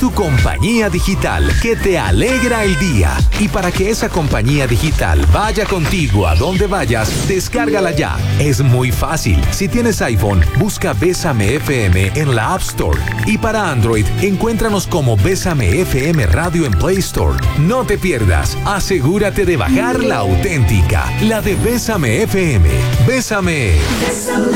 tu compañía digital que te alegra el día. Y para que esa compañía digital vaya contigo a donde vayas, descárgala ya. Es muy fácil. Si tienes iPhone, busca Bésame FM en la App Store. Y para Android, encuéntranos como Bésame FM Radio en Play Store. No te pierdas. Asegúrate de bajar la auténtica, la de Bésame FM. Bésame.